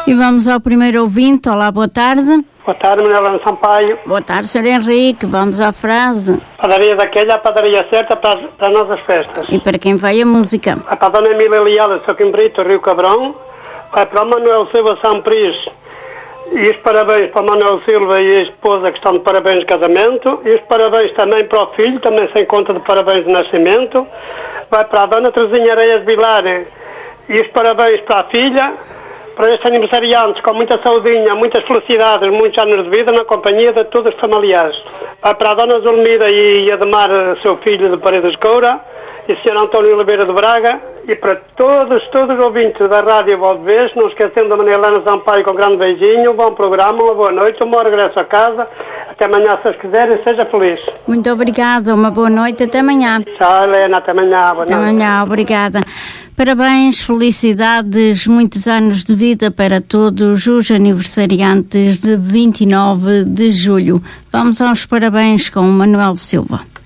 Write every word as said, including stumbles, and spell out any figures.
E vamos ao primeiro ouvinte. Olá, boa tarde. Boa tarde, Manuela Sampaio. Boa tarde, senhor Henrique. Vamos à frase. Padaria daquela, a padaria certa para, para as nossas festas. E para quem vai a música? Vai para a Dona Emília Leal, São Quimbrito, Rio Cabrão. Vai para o Manuel Silva Sampris. E os parabéns para o Manuel Silva e a esposa que estão de parabéns de casamento. E os parabéns também para o filho, também sem conta de parabéns de nascimento. Vai para a Dona Terezinha Areias Vilar. E os parabéns para a filha. Para estes aniversariantes, com muita saudinha, muitas felicidades, muitos anos de vida, na companhia de todos os familiares. Vai para a Dona Zulmira e Ademar, seu filho de Paredes de Coura, e o senhor António Oliveira de Braga, e para todos, todos os ouvintes da Rádio Valdevez, não esquecendo da Maria Helena Sampaio com um grande beijinho, um bom programa, uma boa noite, um bom regresso a casa, até amanhã se vocês quiserem, seja feliz. Muito obrigada, uma boa noite, até amanhã. Tchau, Helena, até amanhã. Boa até noite. amanhã, obrigada. Parabéns, felicidades, muitos anos de vida para todos os aniversariantes de vinte e nove de julho. Vamos aos parabéns com o Manuel Silva.